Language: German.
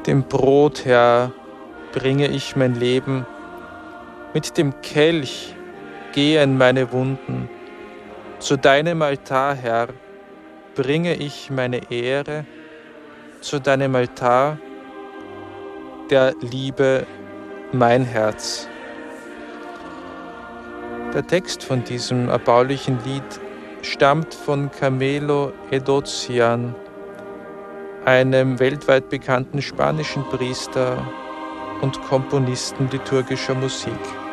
Mit dem Brot, Herr, bringe ich mein Leben, mit dem Kelch gehen meine Wunden. Zu deinem Altar, Herr, bringe ich meine Ehre, zu deinem Altar der Liebe mein Herz. Der Text von diesem erbaulichen Lied stammt von Camilo Edozian, einem weltweit bekannten spanischen Priester und Komponisten liturgischer Musik.